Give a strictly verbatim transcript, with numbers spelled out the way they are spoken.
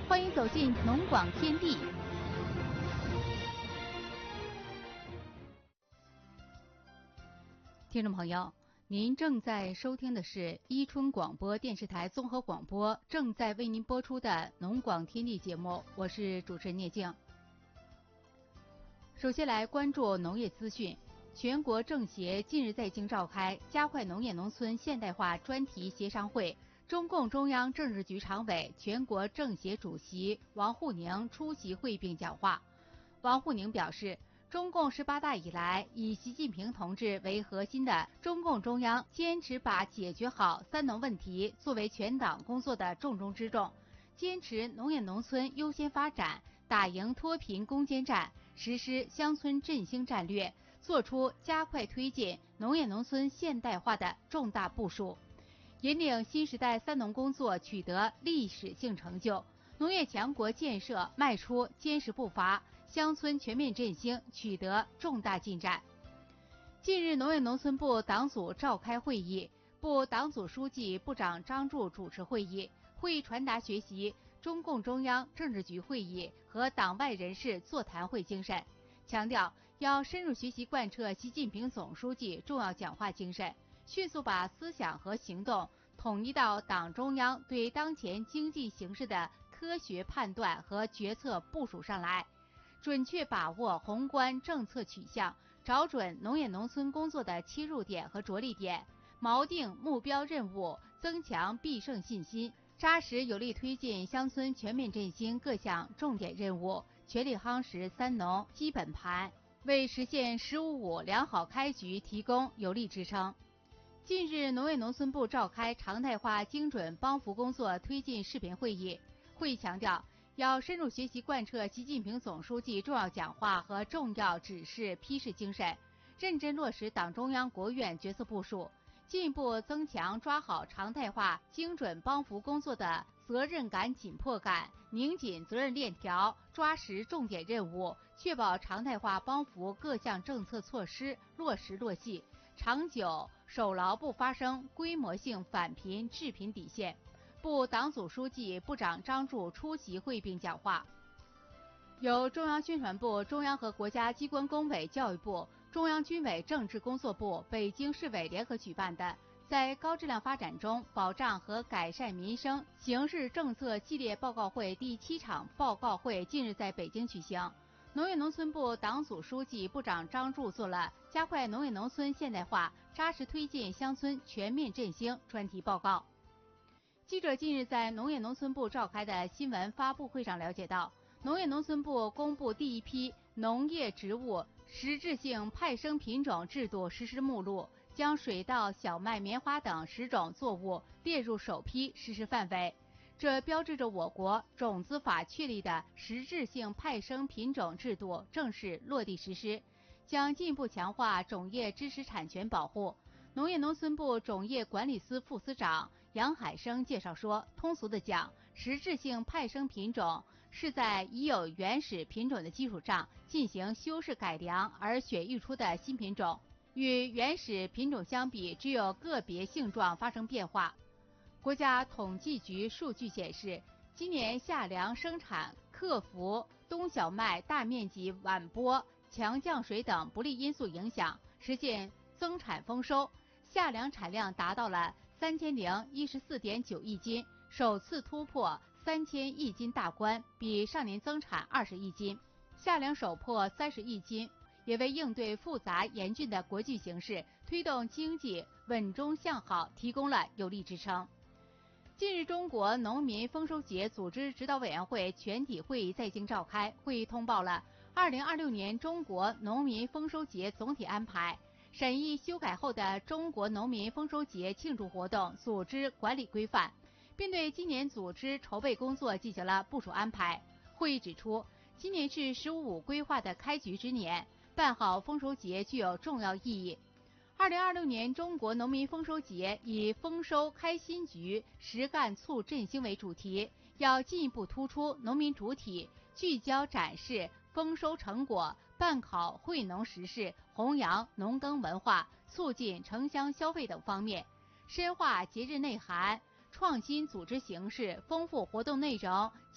欢迎走进农广天地。听众朋友，您正在收听的是伊春广播电视台综合广播正在为您播出的农广天地节目，我是主持人聂静。首先来关注农业资讯。全国政协近日在京召开加快农业农村现代化专题协商会，中共中央政治局常委、全国政协主席王沪宁出席会并讲话。王沪宁表示，中共十八大以来，以习近平同志为核心的中共中央坚持把解决好三农问题作为全党工作的重中之重，坚持农业农村优先发展，打赢脱贫攻坚战，实施乡村振兴战略，做出加快推进农业农村现代化的重大部署，引领新时代三农工作取得历史性成就，农业强国建设迈出坚实步伐，乡村全面振兴取得重大进展。近日，农业农村部党组召开会议，部党组书记、部长张柱主持会议。会议传达学习中共中央政治局会议和党外人士座谈会精神，强调要深入学习贯彻习近平总书记重要讲话精神，迅速把思想和行动统一到党中央对当前经济形势的科学判断和决策部署上来，准确把握宏观政策取向，找准农业农村工作的切入点和着力点，锚定目标任务，增强必胜信心，扎实有力推进乡村全面振兴各项重点任务，全力夯实三农基本盘，为实现“十五五”良好开局提供有力支撑。近日，农业农村部召开常态化精准帮扶工作推进视频会议，会议强调要深入学习贯彻习近平总书记重要讲话和重要指示批示精神，认真落实党中央、国务院决策部署，进一步增强抓好常态化精准帮扶工作的责任感、紧迫感，拧紧责任链条，抓实重点任务，确保常态化帮扶各项政策措施落实落细，长久守牢不发生规模性返贫致贫底线。部党组书记、部长张柱出席会并讲话。由中央宣传部、中央和国家机关工委、教育部、中央军委政治工作部、北京市委联合举办的在高质量发展中保障和改善民生形势政策系列报告会第七场报告会近日在北京举行。农业农村部党组书记、部长张柱做了加快农业农村现代化、扎实推进乡村全面振兴专题报告。记者近日在农业农村部召开的新闻发布会上了解到，农业农村部公布第一批农业植物实质性派生品种制度实施目录，将水稻、小麦、棉花等十种作物列入首批实施范围。这标志着我国种子法确立的实质性派生品种制度正式落地实施，将进一步强化种业知识产权保护。农业农村部种业管理司副司长杨海生介绍说，通俗的讲，实质性派生品种是在已有原始品种的基础上进行修饰改良而选育出的新品种，与原始品种相比，只有个别性状发生变化。国家统计局数据显示，今年夏粮生产克服冬小麦大面积晚播、强降水等不利因素影响，实现增产丰收，夏粮产量达到了三千零一十四点九亿斤，首次突破三千亿斤大关，比上年增产二十亿斤。夏粮首破三十亿斤，也为应对复杂严峻的国际形势，推动经济稳中向好提供了有力支撑。近日，中国农民丰收节组织指导委员会全体会议在京召开，会议通报了二零二六年中国农民丰收节总体安排，审议修改后的中国农民丰收节庆祝活动组织管理规范，并对今年组织筹备工作进行了部署安排。会议指出，今年是“十五五”规划的开局之年，办好丰收节具有重要意义。二零二六年中国农民丰收节以丰收开新局、实干促振兴为主题，要进一步突出农民主体，聚焦展示丰收成果，办好惠农实事，弘扬农耕文化，促进城乡消费等方面，深化节日内涵，创新组织形式，丰富活动内容，